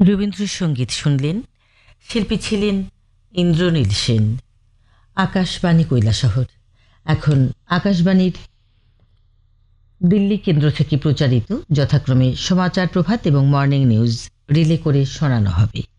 রবীন্দ্রসঙ্গীত শুনলেন। শিল্পী ছিলেন ইন্দ্রনীল সেন। আকাশবাণী কৈলাসহর। এখন আকাশবাণীর দিল্লি কেন্দ্র থেকে প্রচারিত যথাক্রমে সমাচার প্রভাত এবং মর্নিং নিউজ রিলে করে শোনানো হবে।